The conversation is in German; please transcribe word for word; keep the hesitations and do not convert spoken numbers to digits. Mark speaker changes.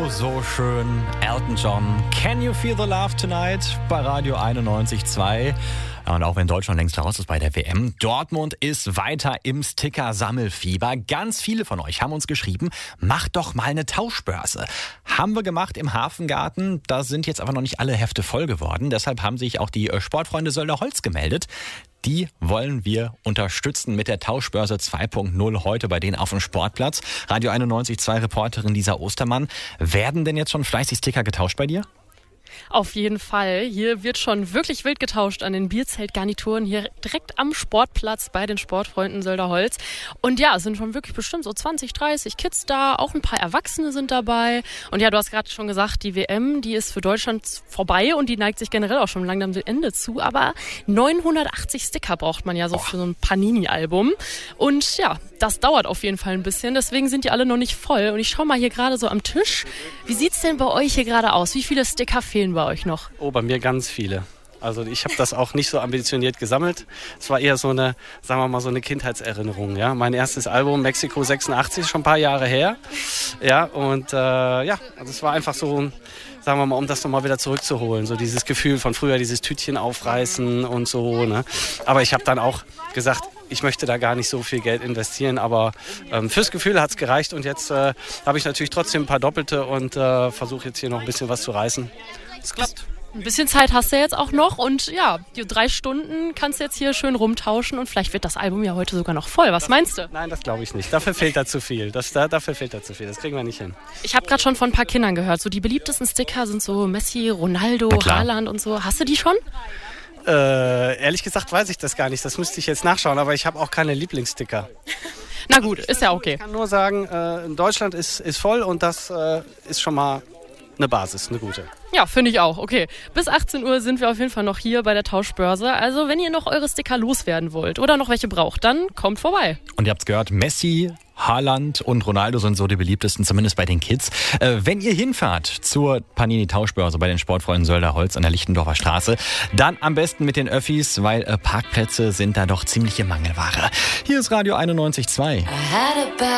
Speaker 1: so schön. Elton John, Can You Feel the Love Tonight? Bei Radio einundneunzig Komma zwei. Und auch wenn Deutschland längst raus ist bei der W M, Dortmund ist weiter im Sticker-Sammelfieber. Ganz viele von euch haben uns geschrieben, macht doch mal eine Tauschbörse. Haben wir gemacht im Hafengarten. Da sind jetzt aber noch nicht alle Hefte voll geworden. Deshalb haben sich auch die Sportfreunde Sölderholz gemeldet. Die wollen wir unterstützen mit der Tauschbörse zwei Punkt null heute bei denen auf dem Sportplatz. Radio einundneunzig Komma zwei Reporterin Lisa Ostermann. Werden denn jetzt schon fleißig Sticker getauscht bei dir?
Speaker 2: Auf jeden Fall. Hier wird schon wirklich wild getauscht an den Bierzeltgarnituren hier direkt am Sportplatz bei den Sportfreunden Sölderholz. Und ja, es sind schon wirklich bestimmt so zwanzig, dreißig Kids da, auch ein paar Erwachsene sind dabei. Und ja, du hast gerade schon gesagt, die W M, die ist für Deutschland vorbei und die neigt sich generell auch schon langsam dem Ende zu. Aber neunhundertachtzig Sticker braucht man ja so für so ein Panini-Album. Und ja, das dauert auf jeden Fall ein bisschen. Deswegen sind die alle noch nicht voll. Und ich schaue mal hier gerade so am Tisch. Wie sieht's denn bei euch hier gerade aus? Wie viele Sticker fehlen bei euch noch?
Speaker 3: Oh, bei mir ganz viele. Also ich habe das auch nicht so ambitioniert gesammelt. Es war eher so eine, sagen wir mal, so eine Kindheitserinnerung. Ja, mein erstes Album Mexiko sechsundachtzig, schon ein paar Jahre her. Ja, und äh, ja, also es war einfach so ein, sagen wir mal, um das nochmal wieder zurückzuholen. So dieses Gefühl von früher, dieses Tütchen aufreißen und so. Ne? Aber ich habe dann auch gesagt, ich möchte da gar nicht so viel Geld investieren, aber ähm, fürs Gefühl hat es gereicht und jetzt äh, habe ich natürlich trotzdem ein paar Doppelte und äh, versuche jetzt hier noch ein bisschen was zu reißen. Es klappt.
Speaker 2: Ein bisschen Zeit hast du jetzt auch noch und ja, die drei Stunden kannst du jetzt hier schön rumtauschen und vielleicht wird das Album ja heute sogar noch voll. Was meinst du?
Speaker 3: Nein, das glaube ich nicht. Dafür fehlt da zu viel. Das, da, dafür fehlt da zu viel. Das kriegen wir nicht hin.
Speaker 2: Ich habe gerade schon von ein paar Kindern gehört, so die beliebtesten Sticker sind so Messi, Ronaldo, Haaland und so. Hast du die schon?
Speaker 3: Äh, ehrlich gesagt weiß ich das gar nicht. Das müsste ich jetzt nachschauen, aber ich habe auch keine Lieblingssticker.
Speaker 2: Na gut, ist ja okay.
Speaker 3: Ich kann nur sagen, äh, Deutschland ist, ist voll und das äh, ist schon mal eine Basis, eine gute.
Speaker 2: Ja, finde ich auch. Okay, bis achtzehn Uhr sind wir auf jeden Fall noch hier bei der Tauschbörse. Also wenn ihr noch eure Sticker loswerden wollt oder noch welche braucht, dann kommt vorbei.
Speaker 1: Und ihr habt's gehört, Messi, Haaland und Ronaldo sind so die beliebtesten, zumindest bei den Kids. Äh, wenn ihr hinfahrt zur Panini-Tauschbörse bei den Sportfreunden Sölderholz an der Lichtendorfer Straße, dann am besten mit den Öffis, weil äh, Parkplätze sind da doch ziemliche Mangelware. Hier ist Radio einundneunzig Komma zwei.